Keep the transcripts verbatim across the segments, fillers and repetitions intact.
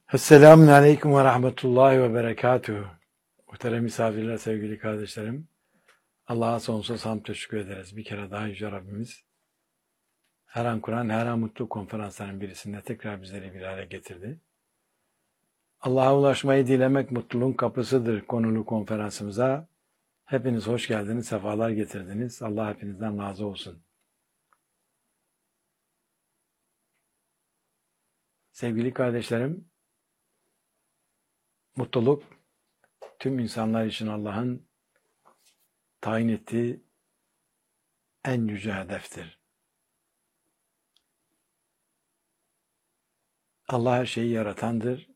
Esselamun Aleyküm ve Rahmetullahi ve Berekatuhu. Muhterem misafirler, sevgili kardeşlerim. Allah'a sonsuz hamd teşekkür ederiz. Bir kere daha Yüce Rabbimiz her an Kur'an, her an Mutluluk konferanslarının birisinde tekrar bizleri bir araya getirdi. Allah'a ulaşmayı dilemek mutluluğun kapısıdır konulu konferansımıza. Hepiniz hoş geldiniz, sefalar getirdiniz. Allah hepinizden razı olsun. Sevgili kardeşlerim, mutluluk tüm insanlar için Allah'ın tayin ettiği en yüce hedeftir. Allah her şeyi yaratandır.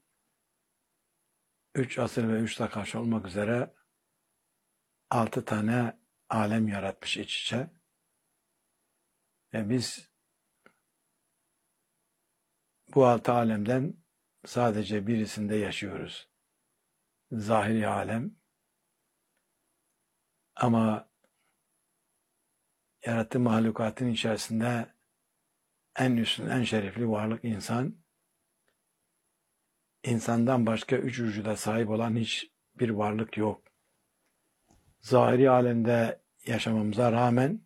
Üç asır ve üç taş olmak üzere altı tane alem yaratmış iç içe. Ve biz bu altı alemden sadece birisinde yaşıyoruz. Zahiri alem. Ama yarattığı mahlukatın içerisinde en üstün, en şerefli varlık insan. İnsandan başka üç vücuda sahip olan hiçbir varlık yok. Zahiri alemde yaşamamıza rağmen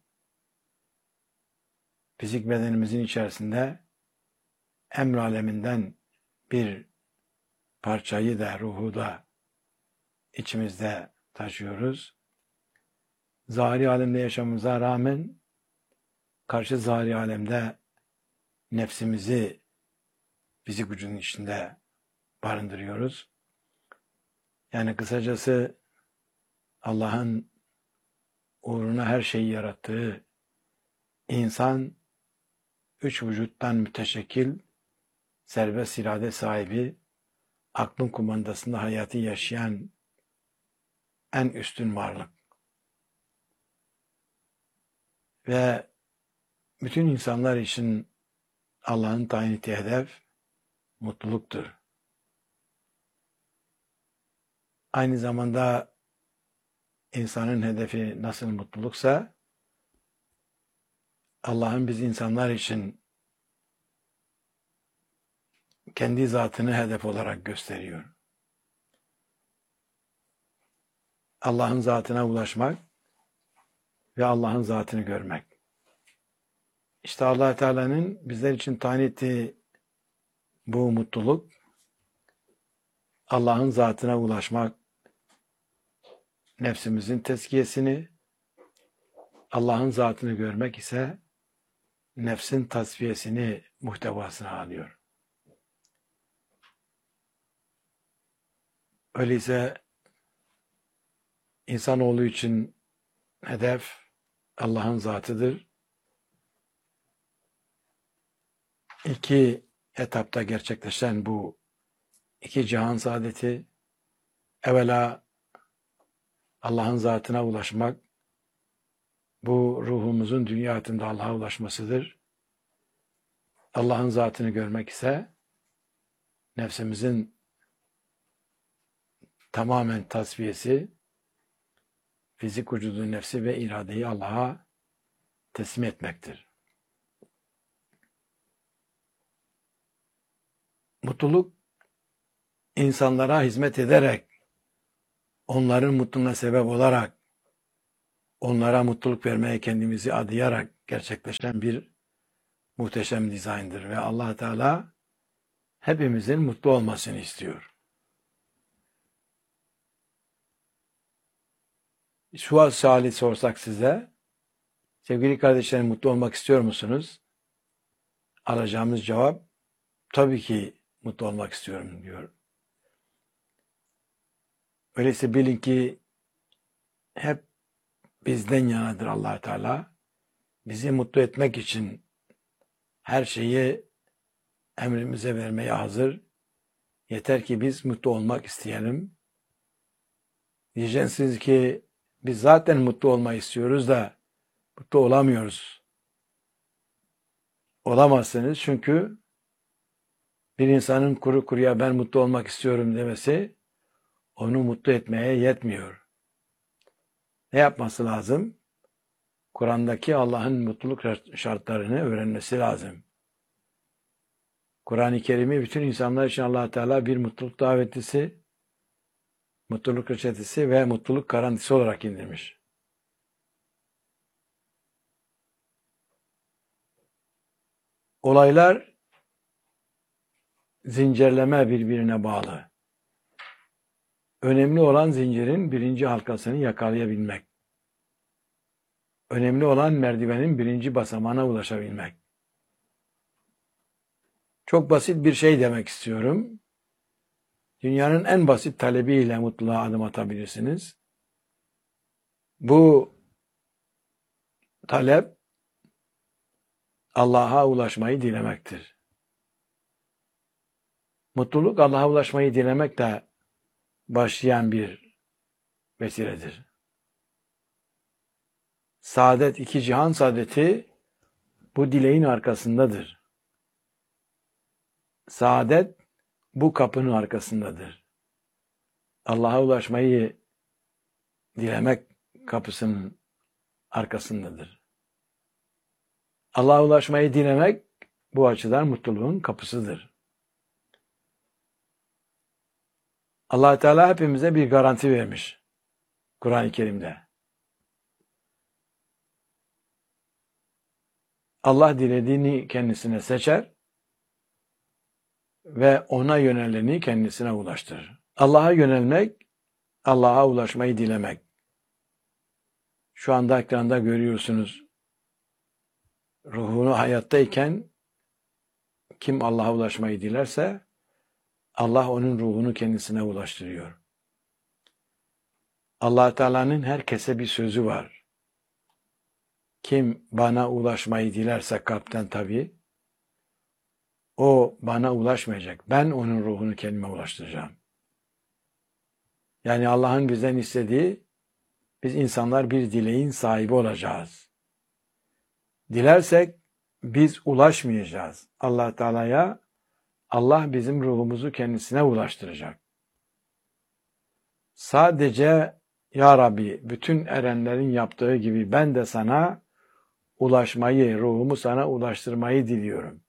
fizik bedenimizin içerisinde emr aleminden bir parçayı da, ruhu da içimizde taşıyoruz. Zahiri alemde yaşamamıza rağmen karşı zahiri alemde nefsimizi fizik vücudun içinde barındırıyoruz. Yani kısacası Allah'ın uğruna her şeyi yarattığı insan üç vücuttan müteşekkil, serbest irade sahibi, aklın kumandasında hayatı yaşayan en üstün varlık. Ve bütün insanlar için Allah'ın tayin ettiği hedef mutluluktur. Aynı zamanda insanın hedefi nasıl mutluluksa, Allah'ın biz insanlar için kendi zatını hedef olarak gösteriyor. Allah'ın zatına ulaşmak ve Allah'ın zatını görmek. İşte Allah Teala'nın bizler için tayin ettiği bu mutluluk, Allah'ın zatına ulaşmak, nefsimizin tezkiyesini, Allah'ın zatını görmek ise nefsin tasfiyesini muhtevasına alıyor. Öyleyse insanoğlu için hedef Allah'ın zatıdır. İki etapta gerçekleşen bu iki cihan saadeti, evvela Allah'ın zatına ulaşmak, bu ruhumuzun dünya hayatında Allah'a ulaşmasıdır. Allah'ın zatını görmek ise nefsimizin tamamen tasfiyesi, fizik vücudun nefsi ve iradeyi Allah'a teslim etmektir. Mutluluk, insanlara hizmet ederek, onların mutluluğuna sebep olarak, onlara mutluluk vermeye kendimizi adayarak gerçekleşen bir muhteşem dizayndır. Ve Allah Teala hepimizin mutlu olmasını istiyor. Şu suali sorsak size, sevgili kardeşlerim, mutlu olmak istiyor musunuz? Alacağımız cevap, tabii ki mutlu olmak istiyorum diyor. Öyleyse bilin ki hep bizden yanadır Allah Teala. Bizi mutlu etmek için her şeyi emrimize vermeye hazır. Yeter ki biz mutlu olmak isteyelim. Diyeceksiniz ki biz zaten mutlu olmayı istiyoruz da mutlu olamıyoruz. Olamazsınız çünkü bir insanın kuru kuruya ben mutlu olmak istiyorum demesi onu mutlu etmeye yetmiyor. Ne yapması lazım? Kur'an'daki Allah'ın mutluluk şartlarını öğrenmesi lazım. Kur'an-ı Kerim'i bütün insanlar için Allah Teala bir mutluluk davetlisi, mutluluk reçetesi ve mutluluk garantisi olarak indirmiş. Olaylar zincirleme birbirine bağlı. Önemli olan zincirin birinci halkasını yakalayabilmek. Önemli olan merdivenin birinci basamağına ulaşabilmek. Çok basit bir şey demek istiyorum. Dünyanın en basit talebiyle mutluluğa adım atabilirsiniz. Bu talep Allah'a ulaşmayı dilemektir. Mutluluk Allah'a ulaşmayı dilemekle başlayan bir vesiledir. Saadet, iki cihan saadeti bu dileğin arkasındadır. Saadet bu kapının arkasındadır. Allah'a ulaşmayı dilemek kapısının arkasındadır. Allah'a ulaşmayı dilemek bu açıdan mutluluğun kapısıdır. Allah Teala hepimize bir garanti vermiş Kur'an-ı Kerim'de. Allah dilediğini kendisine seçer ve ona yöneleni kendisine ulaştırır. Allah'a yönelmek, Allah'a ulaşmayı dilemek. Şu anda ekranda görüyorsunuz. Ruhunu hayattayken kim Allah'a ulaşmayı dilerse Allah onun ruhunu kendisine ulaştırıyor. Allah Teala'nın herkese bir sözü var. Kim bana ulaşmayı dilerse kalpten tabii, o bana ulaşmayacak. Ben onun ruhunu kendime ulaştıracağım. Yani Allah'ın bizden istediği, biz insanlar bir dileğin sahibi olacağız. Dilersek biz ulaşmayacağız. Allah Teala'ya, Allah bizim ruhumuzu kendisine ulaştıracak. Sadece Ya Rabbi, bütün erenlerin yaptığı gibi ben de sana ulaşmayı, ruhumu sana ulaştırmayı diliyorum.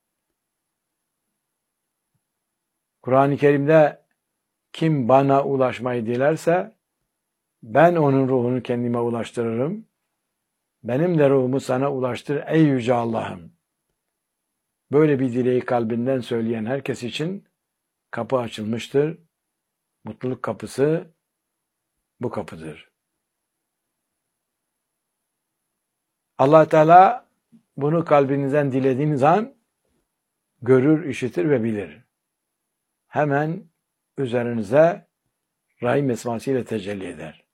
Kur'an-ı Kerim'de kim bana ulaşmayı dilerse ben onun ruhunu kendime ulaştırırım. Benim de ruhumu sana ulaştır ey yüce Allah'ım. Böyle bir dileği kalbinden söyleyen herkes için kapı açılmıştır. Mutluluk kapısı bu kapıdır. Allah Teala bunu kalbinizden dilediğiniz an görür, işitir ve bilir. Hemen üzerinize Rahim esmasıyla tecelli eder.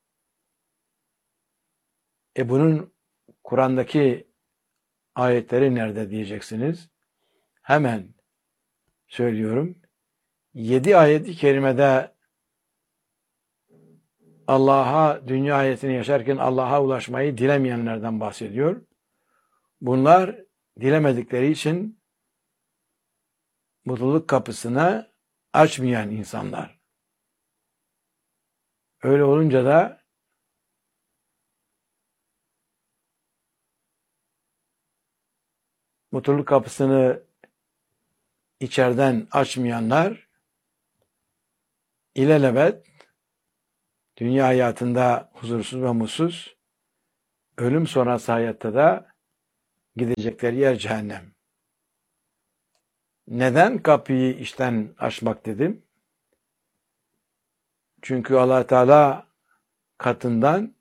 E bunun Kur'an'daki ayetleri nerede diyeceksiniz? Hemen söylüyorum. Yedi ayet-i kerimede Allah'a, dünya hayatını yaşarken Allah'a ulaşmayı dilemeyenlerden bahsediyor. Bunlar dilemedikleri için mutluluk kapısını açmayan insanlar. Öyle olunca da mutluluk kapısını içeriden açmayanlar ilelebet dünya hayatında huzursuz ve mutsuz, ölüm sonrası hayatta da gidecekleri yer cehennem. Neden kapıyı içten açmak dedim? Çünkü Allah Teala katından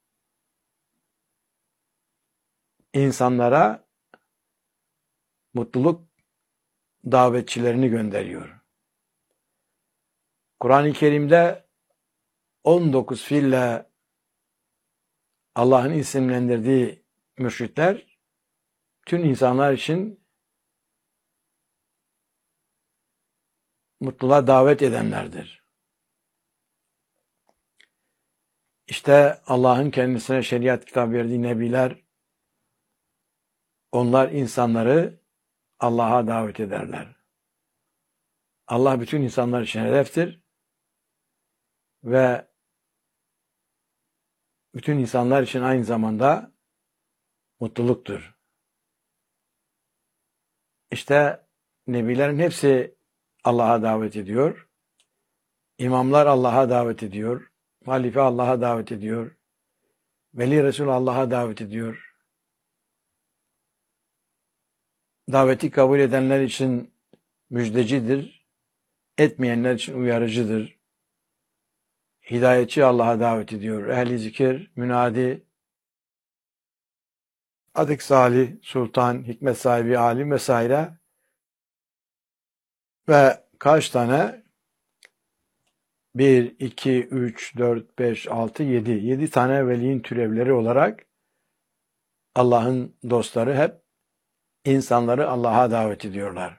insanlara mutluluk davetçilerini gönderiyor. Kur'an-ı Kerim'de on dokuz fiille Allah'ın isimlendirdiği mürşitler tüm insanlar için mutluluğa davet edenlerdir. İşte Allah'ın kendisine şeriat kitap verdiği nebiler, onlar insanları Allah'a davet ederler. Allah bütün insanlar için hedeftir ve bütün insanlar için aynı zamanda mutluluktur. İşte nebilerin hepsi Allah'a davet ediyor. İmamlar Allah'a davet ediyor. Halife Allah'a davet ediyor. Veli Resul Allah'a davet ediyor. Daveti kabul edenler için müjdecidir. Etmeyenler için uyarıcıdır. Hidayetçi Allah'a davet ediyor. Ehli zikir, münadi, adık salih, sultan, hikmet sahibi, alim vesaire ve kaç tane? bir, iki, üç, dört, beş, altı, yedi. yedi tane veliyin türevleri olarak Allah'ın dostları hep insanları Allah'a davet ediyorlar.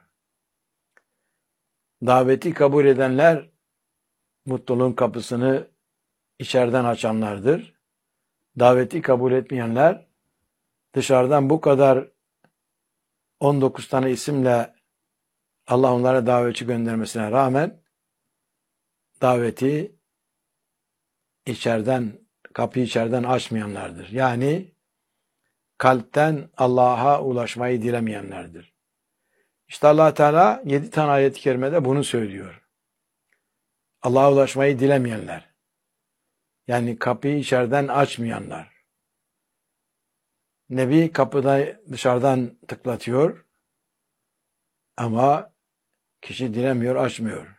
Daveti kabul edenler mutluluğun kapısını içeriden açanlardır. Daveti kabul etmeyenler dışarıdan bu kadar on dokuz tane isimle Allah onlara davetçi göndermesine rağmen daveti içeriden, kapıyı içeriden açmayanlardır. Yani kalpten Allah'a ulaşmayı dilemeyenlerdir. İşte Allah Teala yedi tane ayet-i kerimede bunu söylüyor. Allah'a ulaşmayı dilemeyenler. Yani kapıyı içeriden açmayanlar. Nebi kapıda dışarıdan tıklatıyor ama kişi dilemiyor, açmıyor.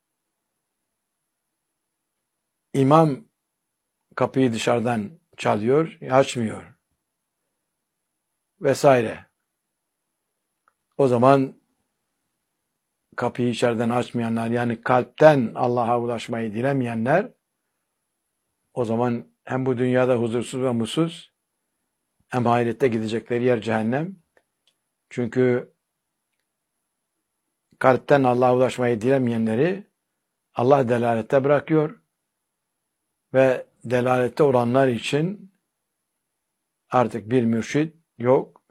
İmam kapıyı dışarıdan çalıyor, açmıyor. Vesaire. O zaman kapıyı içeriden açmayanlar, yani kalpten Allah'a ulaşmayı dilemeyenler, o zaman hem bu dünyada huzursuz ve mutsuz, hem ahirette gidecekleri yer cehennem. Çünkü kalpten Allah'a ulaşmayı dilemeyenleri Allah delalette bırakıyor ve delalette olanlar için artık bir mürşid yok.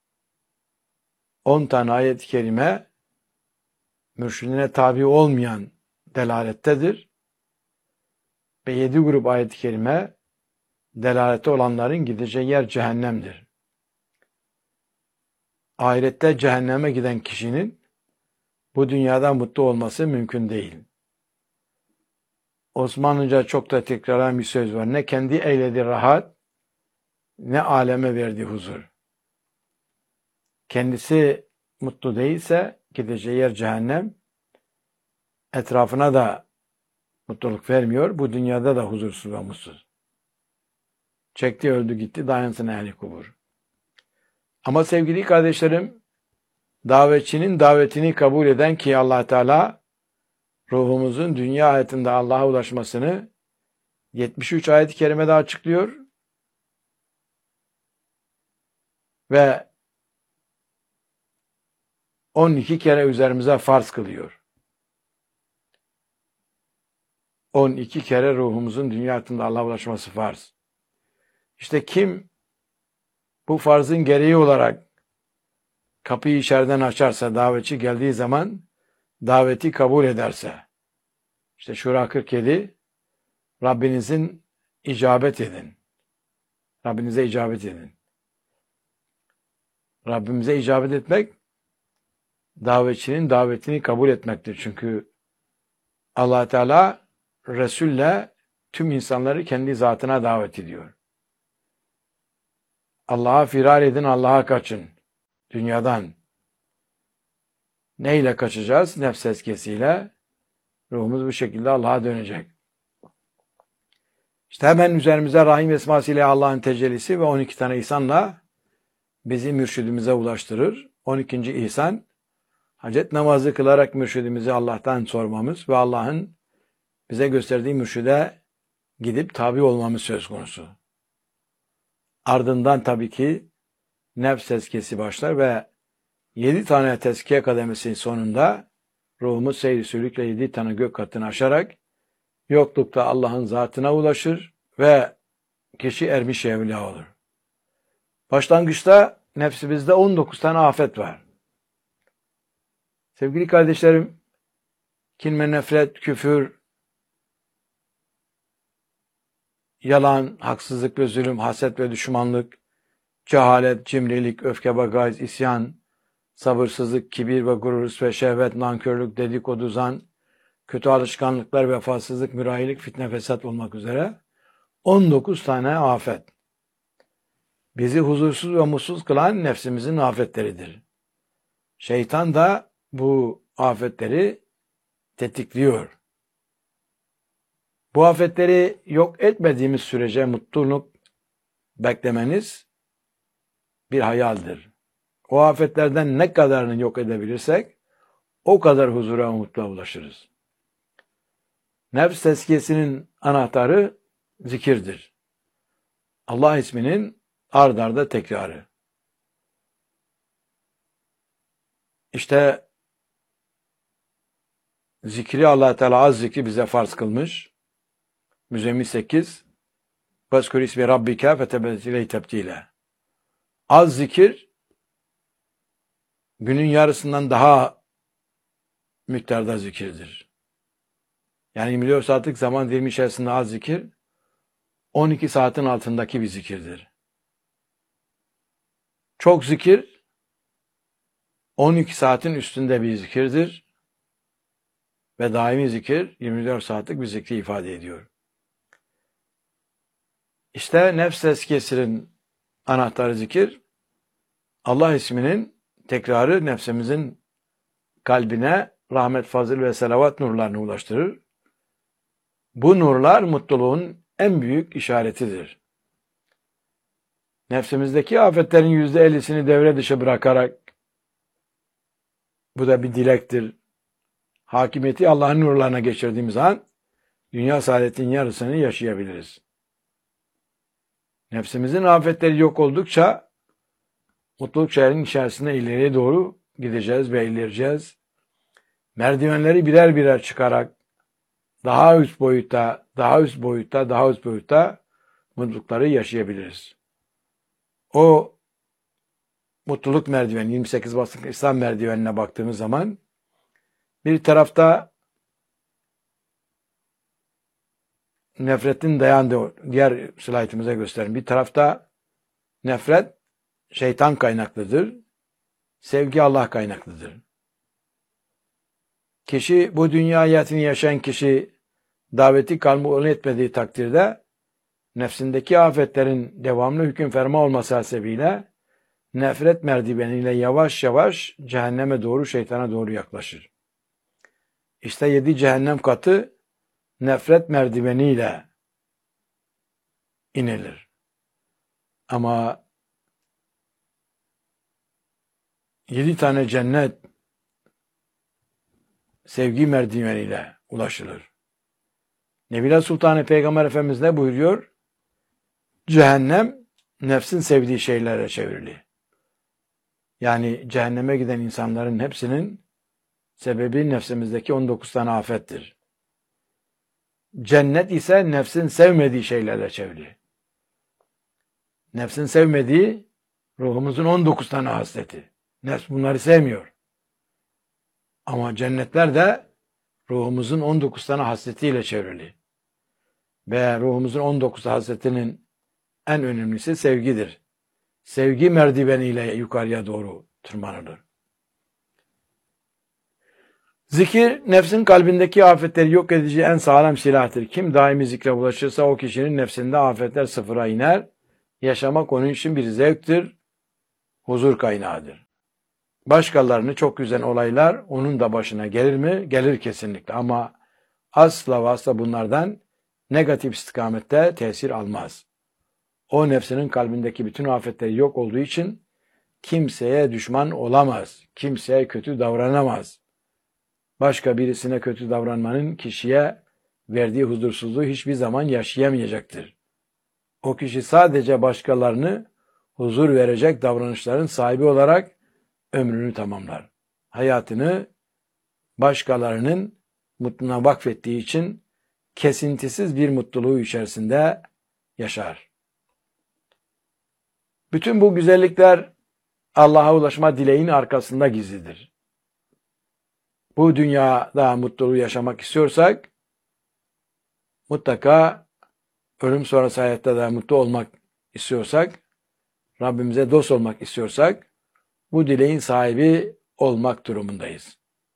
On tane ayet-i kerime mürşidine tabi olmayan delalettedir. Ve yedi grup ayet-i kerime delalette olanların gideceği yer cehennemdir. Ahirette cehenneme giden kişinin bu dünyada mutlu olması mümkün değil. Osmanlıca çok da tekrarlanan bir söz var. Ne kendi eyledi rahat, ne aleme verdi huzur. Kendisi mutlu değilse gideceği yer cehennem, etrafına da mutluluk vermiyor. Bu dünyada da huzursuz ve mutsuz. Çekti öldü gitti, dayansın ehli kubur. Ama sevgili kardeşlerim, davetçinin davetini kabul eden ki Allah Teala ruhumuzun dünya hayatında Allah'a ulaşmasını yetmiş üç ayet-i kerimede açıklıyor ve on iki kere üzerimize farz kılıyor. on iki kere ruhumuzun dünya hayatında Allah'a ulaşması farz. İşte kim bu farzın gereği olarak kapıyı içeriden açarsa, davetçi geldiği zaman daveti kabul ederse, işte Şura kırk yedi, Rabbinizin icabet edin. Rabbinize icabet edin. Rabbimize icabet etmek, davetçinin davetini kabul etmektir. Çünkü Allah Teala Resul'le tüm insanları kendi zatına davet ediyor. Allah'a firar edin, Allah'a kaçın. Dünyadan. Neyle kaçacağız? Nefs eskesiyle. Ruhumuz bu şekilde Allah'a dönecek. İşte hemen üzerimize Rahim esmasıyla Allah'ın tecellisi ve on iki tane ihsanla bizi mürşidimize ulaştırır. on ikinci ihsan, hacet namazı kılarak mürşidimizi Allah'tan sormamız ve Allah'ın bize gösterdiği mürşide gidip tabi olmamız söz konusu. Ardından tabii ki nefs tezkiyesi başlar ve yedi tane tezkiye kademesinin sonunda ruhumuz seyri sülükle yedi tane gök katını aşarak yoklukta Allah'ın zatına ulaşır ve kişi ermiş evliya olur. Başlangıçta nefsimizde on dokuz tane afet var. Sevgili kardeşlerim, kin ve nefret, küfür, yalan, haksızlık ve zulüm, haset ve düşmanlık, cehalet, cimrilik, öfke, bagaj, isyan, sabırsızlık, kibir ve gurur ve şehvet, nankörlük, dedikodu, zan, kötü alışkanlıklar, vefasızlık, mürahilik, fitne, fesat olmak üzere on dokuz tane afet. Bizi huzursuz ve mutsuz kılan nefsimizin afetleridir. Şeytan da bu afetleri tetikliyor. Bu afetleri yok etmediğimiz sürece mutluluk beklemeniz bir hayaldir. O afetlerden ne kadarını yok edebilirsek o kadar huzura ve mutluluğa ulaşırız. Nefs tezkiyesinin anahtarı zikirdir. Allah isminin ard arda tekrarı. İşte zikri Allah Teala az zikri bize farz kılmış. Müzzemmil sekiz Vezkur ismi rabbike fetebetile tebdile. Az zikir günün yarısından daha miktarda zikirdir. Yani yirmi dört saatlik zaman dilimi içerisinde az zikir on iki saatin altındaki bir zikirdir. Çok zikir on iki saatin üstünde bir zikirdir ve daimi zikir yirmi dört saatlik bir zikri ifade ediyor. İşte nefs tezkiyesinin anahtarı zikir, Allah isminin tekrarı nefsimizin kalbine rahmet, fazıl ve selavat nurlarını ulaştırır. Bu nurlar mutluluğun en büyük işaretidir. Nefsimizdeki afetlerin yüzde ellisini devre dışı bırakarak, bu da bir dilektir, hakimiyeti Allah'ın nurlarına geçirdiğimiz an, dünya saadetin yarısını yaşayabiliriz. Nefsimizin afetleri yok oldukça, mutluluk şehrinin içerisinde ileriye doğru gideceğiz ve ilerleyeceğiz. Merdivenleri birer birer çıkarak, daha üst boyutta, daha üst boyutta, daha üst boyutta mutlulukları yaşayabiliriz. O mutluluk merdiveni, yirmi sekiz basamaklı İslam merdivenine baktığımız zaman bir tarafta nefretin dayandığı, diğer slaytımıza gösterin. Bir tarafta nefret şeytan kaynaklıdır. Sevgi Allah kaynaklıdır. Kişi, bu dünya hayatını yaşayan kişi daveti kabul etmediği takdirde nefsindeki afetlerin devamlı hüküm ferma olması hasebiyle nefret merdiveniyle yavaş yavaş cehenneme doğru, şeytana doğru yaklaşır. İşte yedi cehennem katı nefret merdiveniyle inilir. Ama yedi tane cennet sevgi merdiveniyle ulaşılır. Nebila Sultanı Peygamber Efendimiz ne buyuruyor? Cehennem nefsin sevdiği şeylere çevrili. Yani cehenneme giden insanların hepsinin sebebi nefsimizdeki on dokuz tane afettir. Cennet ise nefsin sevmediği şeylerle çevrili. Nefsin sevmediği ruhumuzun on dokuz tane hasreti. Nefs bunları sevmiyor. Ama cennetler de ruhumuzun on dokuz tane hasretiyle çevrili. Ve ruhumuzun on dokuz hasretinin en önemlisi sevgidir. Sevgi merdiveniyle yukarıya doğru tırmanılır. Zikir, nefsin kalbindeki afetleri yok edici en sağlam silahtır. Kim daimi zikre ulaşırsa o kişinin nefsinde afetler sıfıra iner. Yaşamak onun için bir zevktir, huzur kaynağıdır. Başkalarını çok üzen olaylar onun da başına gelir mi? Gelir kesinlikle, ama asla ve asla bunlardan negatif istikamette tesir almaz. O nefsinin kalbindeki bütün afetleri yok olduğu için kimseye düşman olamaz, kimseye kötü davranamaz. Başka birisine kötü davranmanın kişiye verdiği huzursuzluğu hiçbir zaman yaşayamayacaktır. O kişi sadece başkalarını huzur verecek davranışların sahibi olarak ömrünü tamamlar. Hayatını başkalarının mutluluğuna vakfettiği için kesintisiz bir mutluluğu içerisinde yaşar. Bütün bu güzellikler Allah'a ulaşma dileğinin arkasında gizlidir. Bu dünyada mutluluğu yaşamak istiyorsak mutlaka ölüm sonrası hayatta da mutlu olmak istiyorsak, Rabbimize dost olmak istiyorsak bu dileğin sahibi olmak durumundayız.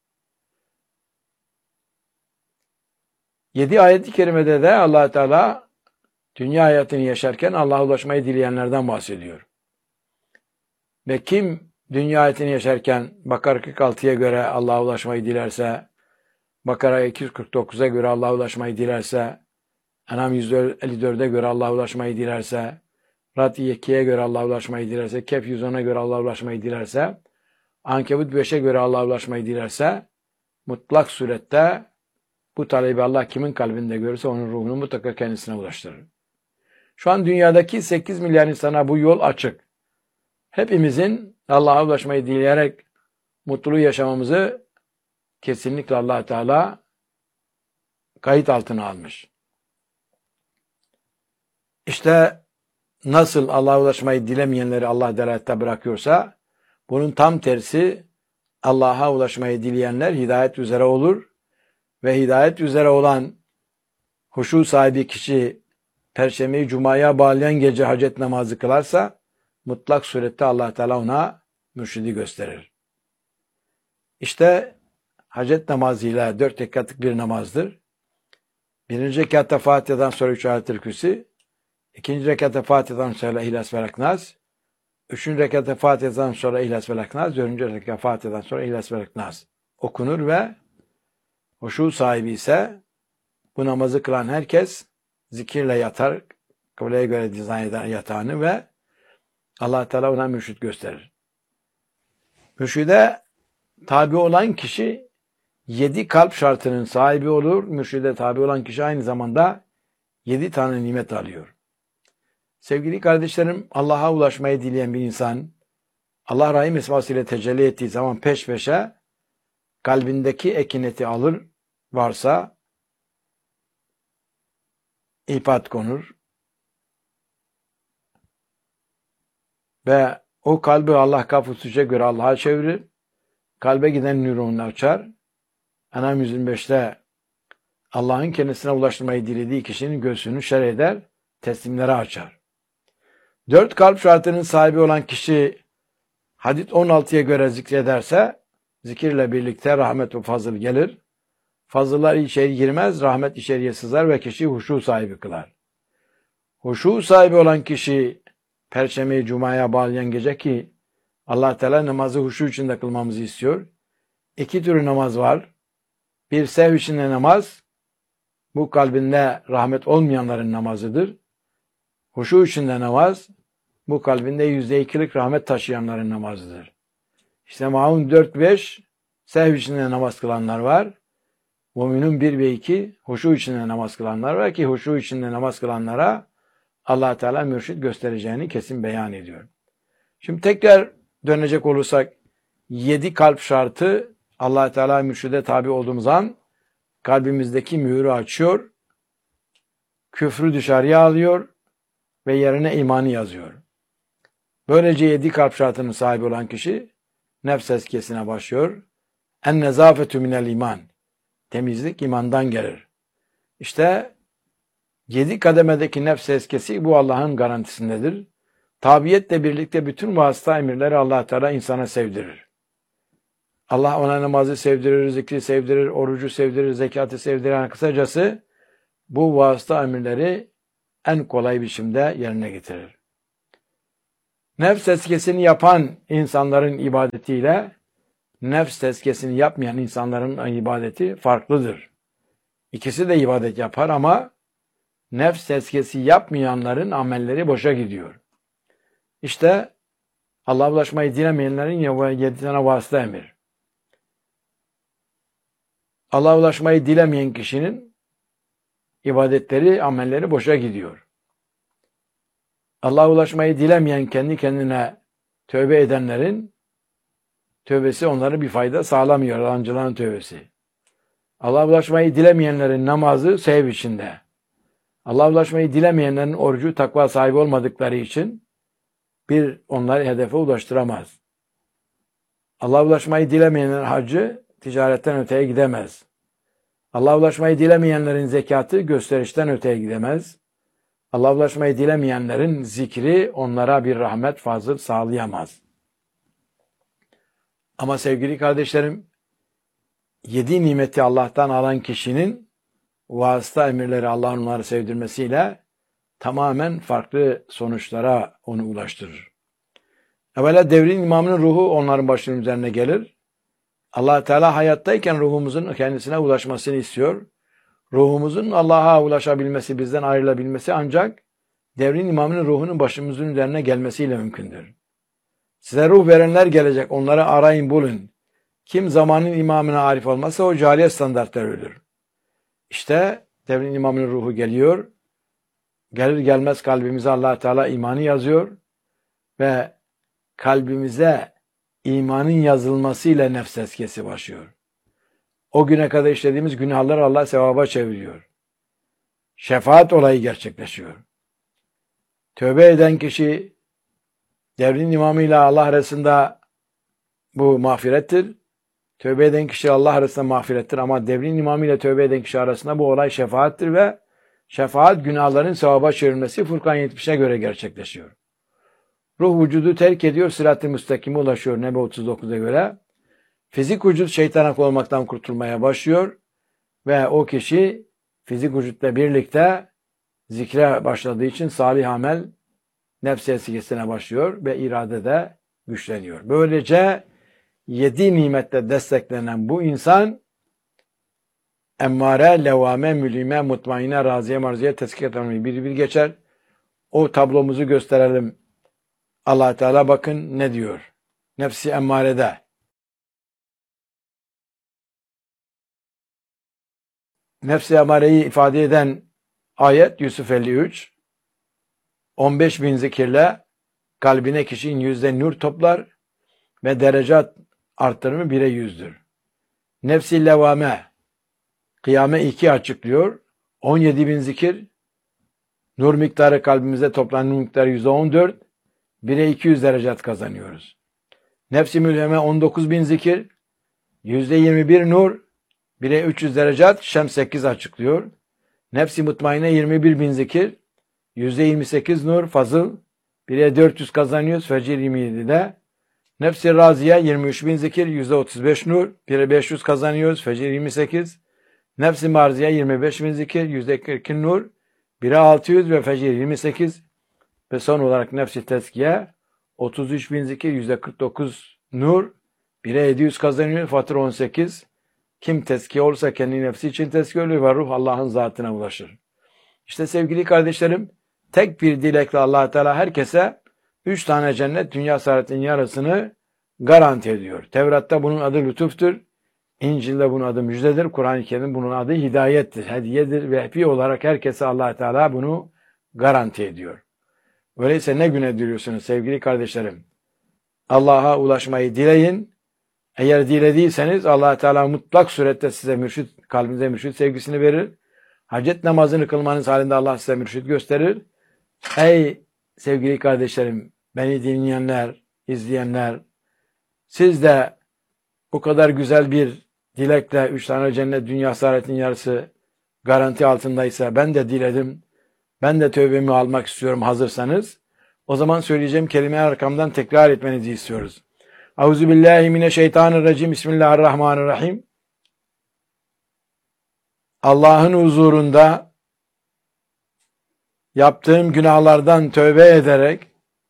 Yedi ayet-i kerimede de Allah Teala dünya hayatını yaşarken Allah'a ulaşmayı dileyenlerden bahsediyor. Ve kim dünya hayatını yaşarken Bakara kırk altıya göre Allah'a ulaşmayı dilerse, Bakara iki yüz kırk dokuza göre Allah'a ulaşmayı dilerse, En'am yüz elli dörde göre Allah'a ulaşmayı dilerse, Ra'd ikiye göre Allah'a ulaşmayı dilerse, Kehf yüz ona göre Allah'a ulaşmayı dilerse, Ankebut beşe göre Allah'a ulaşmayı dilerse, mutlak surette bu talebi Allah kimin kalbinde görürse onun ruhunu mutlaka kendisine ulaştırır. Şu an dünyadaki sekiz milyar insana bu yol açık. Hepimizin Allah'a ulaşmayı dileyerek mutluluğu yaşamamızı kesinlikle Allah Teala kayıt altına almış. İşte nasıl Allah'a ulaşmayı dilemeyenleri Allah delalette bırakıyorsa, bunun tam tersi Allah'a ulaşmayı dileyenler hidayet üzere olur ve hidayet üzere olan huşu sahibi kişi Perşembeyi Cuma'ya bağlayan gece hacet namazı kılarsa mutlak surette Allah Teala ona mürşidi gösterir. İşte hacet namazıyla dört rekatlık bir namazdır. Birinci rekatta Fatiha'dan sonra üç ayet-i kürsi, ikinci rekatta Fatiha'dan sonra İhlas ve Nas, üçüncü rekatta Fatiha'dan sonra İhlas ve Nas, dördüncü rekatta Fatiha'dan sonra İhlas ve Nas okunur ve huşu sahibi ise bu namazı kılan herkes zikirle yatar, kıbleye göre dizayn eder yatağını ve Allah Teala ona mürşid gösterir. Mürşide tabi olan kişi yedi kalp şartının sahibi olur. Mürşide tabi olan kişi aynı zamanda yedi tane nimet alıyor. Sevgili kardeşlerim, Allah'a ulaşmayı dileyen bir insan, Allah Rahim esmasıyla tecelli ettiği zaman peş peşe kalbindeki ekineti alır, varsa ipat konur ve o kalbi Allah kafusuca göre Allah'a çevirir. Kalbe giden nürünü açar. En'am yüz yirmi beşte Allah'ın kendisine ulaştırmayı dilediği kişinin göğsünü şer eder, teslimlere açar. Dört kalp şartının sahibi olan kişi Hadid on altıya göre zikrederse zikirle birlikte rahmet ve fazıl gelir. Fazıllar içeri girmez, rahmet içeriye sızar ve kişi huşu sahibi kılar. Huşu sahibi olan kişi Perşembeyi Cuma'ya bağlayan gece ki Allah Teala namazı huşu içinde kılmamızı istiyor. İki türlü namaz var. Bir sev içinde namaz, bu kalbinde rahmet olmayanların namazıdır. Huşu içinde namaz, bu kalbinde yüzde ikilik rahmet taşıyanların namazıdır. İşte Maun dört beş sev içinde namaz kılanlar var. Müminun bir ve iki huşu içinde namaz kılanlar var ki huşu içinde namaz kılanlara Allah Teala mürşid göstereceğini kesin beyan ediyor. Şimdi tekrar dönecek olursak yedi kalp şartı Allah Teala mürşide tabi olduğumuz an kalbimizdeki mühürü açıyor, küfrü dışarıya alıyor ve yerine imanı yazıyor. Böylece yedi kalp şartının sahibi olan kişi nefs tezkiyesine başlıyor. En nezafetü minel iman. Temizlik imandan gelir. İşte yedi kademedeki nefs tezkiyesi bu Allah'ın garantisindedir. Tabiyetle birlikte bütün vasıta emirleri Allah Teala insana sevdirir. Allah ona namazı sevdirir, zikri sevdirir, orucu sevdirir, zekatı sevdirir. Yani kısacası bu vasıta emirleri en kolay biçimde yerine getirir. Nefs tezkiyesini yapan insanların ibadetiyle nefs tezkiyesini yapmayan insanların ibadeti farklıdır. İkisi de ibadet yapar ama nefs tezkiyesi yapmayanların amelleri boşa gidiyor. İşte Allah'a ulaşmayı dilemeyenlerin yedi tane vasıta emir. Allah'a ulaşmayı dilemeyen kişinin ibadetleri, amelleri boşa gidiyor. Allah'a ulaşmayı dilemeyen kendi kendine tövbe edenlerin tövbesi onlara bir fayda sağlamıyor. Yalancıların tövbesi. Allah'a ulaşmayı dilemeyenlerin namazı sev içinde. Allah'a ulaşmayı dilemeyenlerin orucu takva sahibi olmadıkları için bir onları hedefe ulaştıramaz. Allah'a ulaşmayı dilemeyenlerin hacı ticaretten öteye gidemez. Allah'a ulaşmayı dilemeyenlerin zekatı gösterişten öteye gidemez. Allah'a ulaşmayı dilemeyenlerin zikri onlara bir rahmet fazıl sağlayamaz. Ama sevgili kardeşlerim, yedi nimeti Allah'tan alan kişinin vasıta emirleri Allah'ın onları sevdirmesiyle tamamen farklı sonuçlara onu ulaştırır. Evvela devrin imamının ruhu onların başının üzerine gelir. Allah Teala hayattayken ruhumuzun kendisine ulaşmasını istiyor. Ruhumuzun Allah'a ulaşabilmesi, bizden ayrılabilmesi ancak devrin imamının ruhunun başımızın üzerine gelmesiyle mümkündür. Size ruh verenler gelecek, onları arayın bulun. Kim zamanın imamına arif olmazsa o cahiliye standartları ölür. İşte devrin imamının ruhu geliyor. Gelir gelmez kalbimize Allah Teala imanı yazıyor ve kalbimize imanın yazılmasıyla nefs tezkiyesi başlıyor. O güne kadar işlediğimiz günahları Allah sevaba çeviriyor. Şefaat olayı gerçekleşiyor. Tövbe eden kişi devrin imamıyla Allah arasında bu mağfirettir. Tövbe eden kişi Allah arasında mağfirettir ama devrin imamıyla tövbe eden kişi arasında bu olay şefaattir ve şefaat günahların sevaba çevrilmesi Furkan yetmişe göre gerçekleşiyor. Ruh vücudu terk ediyor, sırat-ı müstakime ulaşıyor Nebe otuz dokuza göre. Fizik vücut şeytana olmaktan kurtulmaya başlıyor ve o kişi fizik vücutla birlikte zikre başladığı için salih amel nefs tezkiyesine başlıyor ve irade de güçleniyor. Böylece yedi nimetle desteklenen bu insan emmare, levame, mülime, mutmaine, raziye, marziye, tezkiye tanımı bir bir geçer. O tablomuzu gösterelim. Allah Teala bakın ne diyor. Nefsi emmarede. Nefsi emmareyi ifade eden ayet Yusuf elli üç. on beş bin zikirle kalbine kişinin yüzde nur toplar ve derecat arttırımı bire yüzdür. Nefsi levame kıyame iki açıklıyor. on yedi bin zikir nur miktarı kalbimize toplanan nur miktarı yüzde on dört. bire iki yüz derecat kazanıyoruz. Nefsi mülheme on dokuz bin zikir yüzde yirmi bir nur bire üç yüz derecat Şems sekiz açıklıyor. Nefsi mutmaine yirmi bir bin zikir yüzde yirmi sekiz nur fazıl bire dört yüz kazanıyoruz Fecir yirmi yedide. Nefsi raziye yirmi üç bin zikir yüzde otuz beş nur bire beş yüz kazanıyoruz Fecir yirmi sekiz. Nefsi marziye yirmi beş bin zikir yüzde kırk iki nur bire altı yüz ve Fecir yirmi sekiz. Ve son olarak nefsi tezkiye otuz üç bin zikir yüzde kırk dokuz nur bire yedi yüz kazanıyor Fatır on sekiz. Kim tezkiye olursa kendi nefsi için tezkiye olur ve ruh Allah'ın zatına ulaşır. İşte sevgili kardeşlerim, tek bir dilekle Allah Teala herkese üç tane cennet dünya saadetin yarısını garanti ediyor. Tevrat'ta bunun adı lütuftur. İncil'de bunun adı müjdedir. Kur'an-ı Kerim bunun adı hidayettir, hediyedir ve hediye olarak herkese Allah Teala bunu garanti ediyor. Öyleyse ne güne diliyorsunuz sevgili kardeşlerim? Allah'a ulaşmayı dileyin. Eğer dilediyseniz Allah Teala mutlak surette size mürşit, kalbinize mürşit sevgisini verir. Hacet namazını kılmanız halinde Allah size mürşit gösterir. Ey sevgili kardeşlerim, beni dinleyenler, izleyenler, siz de bu kadar güzel bir dilekle üç tane cennet dünya saadetin yarısı garanti altındaysa ben de diledim. Ben de tövbemi almak istiyorum hazırsanız. O zaman söyleyeceğim kelimeyi arkamdan tekrar etmenizi istiyoruz. Euzubillahimineşşeytanirracim. Bismillahirrahmanirrahim. Allah'ın huzurunda yaptığım günahlardan tövbe ederek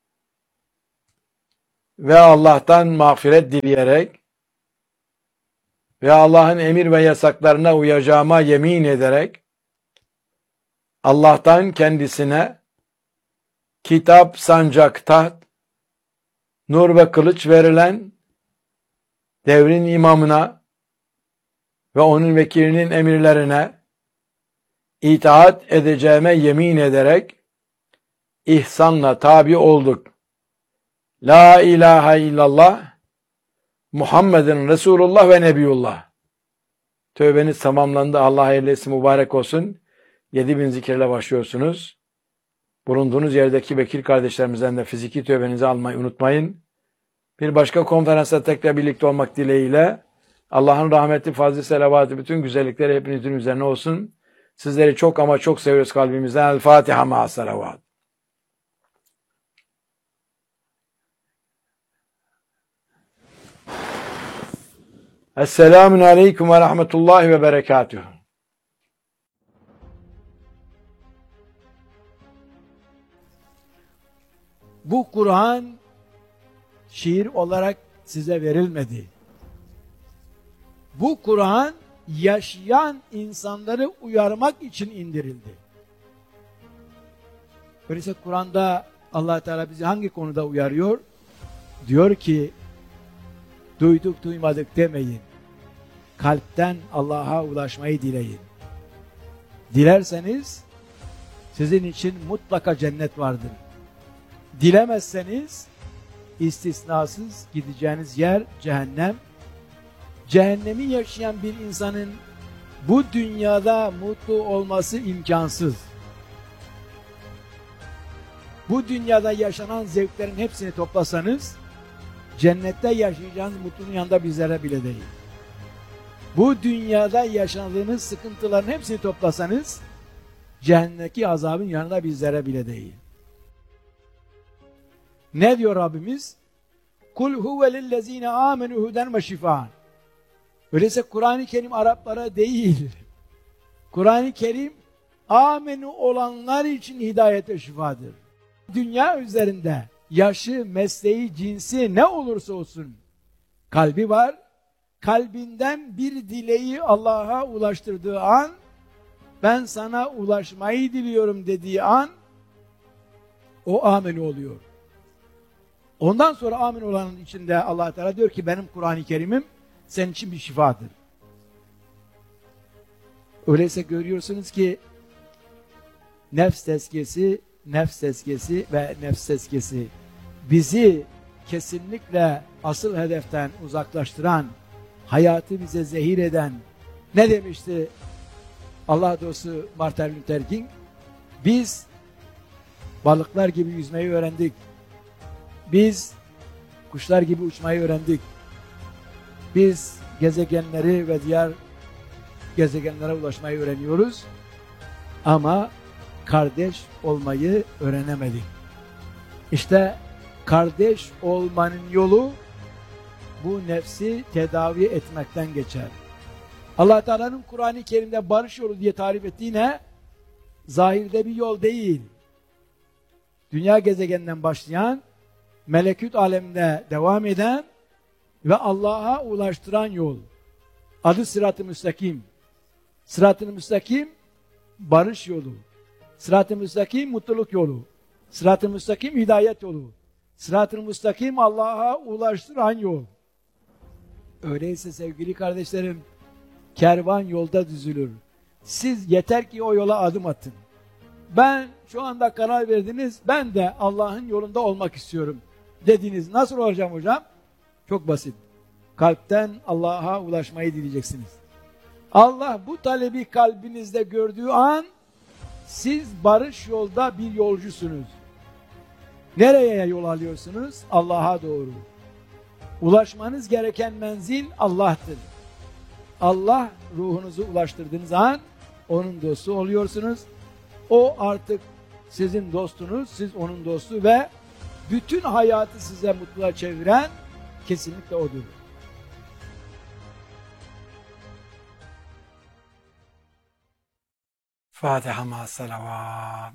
ve Allah'tan mağfiret dileyerek ve Allah'ın emir ve yasaklarına uyacağıma yemin ederek Allah'tan kendisine kitap, sancak, taht, nur ve kılıç verilen devrin imamına ve onun vekilinin emirlerine itaat edeceğime yemin ederek ihsanla tabi olduk. La ilahe illallah Muhammedin Resulullah ve Nebiyullah. Tövbeniz tamamlandı. Allah eylesin, mübarek olsun. Yedi bin zikirle başlıyorsunuz. Bulunduğunuz yerdeki vekil kardeşlerimizden de fiziki tövbenizi almayı unutmayın. Bir başka konferansta tekrar birlikte olmak dileğiyle Allah'ın rahmeti, fazlı, selavatı, bütün güzellikleri hepinizin üzerine olsun. Sizleri çok ama çok seviyoruz kalbimizden. El Fatiha ma'a salavat. Esselamun aleyküm ve rahmetullahi ve berekatuhu. Bu Kur'an şiir olarak size verilmedi. Bu Kur'an yaşayan insanları uyarmak için indirildi. Öyleyse Kur'an'da Allah Teala bizi hangi konuda uyarıyor? Diyor ki, duyduk duymadık demeyin. Kalpten Allah'a ulaşmayı dileyin. Dilerseniz sizin için mutlaka cennet vardır. Dilemezseniz istisnasız gideceğiniz yer cehennem. Cehennemi yaşayan bir insanın bu dünyada mutlu olması imkansız. Bu dünyada yaşanan zevklerin hepsini toplasanız cennette yaşayacağınız mutluluğun yanında bir zerre bile değil. Bu dünyada yaşadığınız sıkıntıların hepsini toplasanız cehennemdeki azabın yanında bir zerre bile değil. Ne diyor Rabbimiz? Kul huve lillezine amenu huden ve şifaan. Öyleyse Kur'an-ı Kerim Araplara değil. Kur'an-ı Kerim amenu olanlar için hidayete şifadır. Dünya üzerinde yaşı, mesleği, cinsi ne olursa olsun kalbi var. Kalbinden bir dileği Allah'a ulaştırdığı an, ben sana ulaşmayı diliyorum dediği an o amenu oluyor. Ondan sonra amin olanın içinde Allah Teala diyor ki benim Kur'an-ı Kerim'im senin için bir şifadır. Öyleyse görüyorsunuz ki nefs tezkiyesi, nefs tezkiyesi ve nefs tezkiyesi bizi kesinlikle asıl hedeften uzaklaştıran, hayatı bize zehir eden, ne demişti Allah dostu Martin Luther King? Biz balıklar gibi yüzmeyi öğrendik. Biz kuşlar gibi uçmayı öğrendik. Biz gezegenleri ve diğer gezegenlere ulaşmayı öğreniyoruz. Ama kardeş olmayı öğrenemedik. İşte kardeş olmanın yolu bu nefsi tedavi etmekten geçer. Allah Teala'nın Kur'an-ı Kerim'de barış yolu diye tarif ettiğine zahirde bir yol değil. Dünya gezegeninden başlayan, melekut aleminde devam eden ve Allah'a ulaştıran yol. Adı sırat-ı müstakim. Sırat-ı müstakim barış yolu. Sırat-ı müstakim mutluluk yolu. Sırat-ı müstakim hidayet yolu. Sırat-ı müstakim Allah'a ulaştıran yol. Öyleyse sevgili kardeşlerim, kervan yolda düzülür. Siz yeter ki o yola adım atın. Ben şu anda karar verdiniz, ben de Allah'ın yolunda olmak istiyorum dediniz. Nasıl olacağım hocam? Çok basit. Kalpten Allah'a ulaşmayı dileyeceksiniz. Allah bu talebi kalbinizde gördüğü an siz barış yolda bir yolcusunuz. Nereye yol alıyorsunuz? Allah'a doğru. Ulaşmanız gereken menzil Allah'tır. Allah ruhunuzu ulaştırdığınız an onun dostu oluyorsunuz. O artık sizin dostunuz, siz onun dostu ve bütün hayatı size mutluluğa çeviren kesinlikle odur. Fatiha ma'as salavat.